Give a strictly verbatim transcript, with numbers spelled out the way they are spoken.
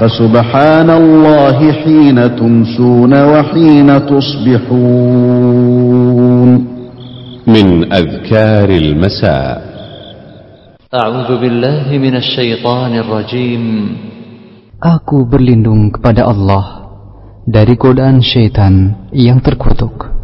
فسبحان الله حين تمسون وحين تصبحون. من أذكار المساء: أعوذ بالله من الشيطان الرجيم. Aku berlindung kepada Allah dari godaan syaitan yang terkutuk.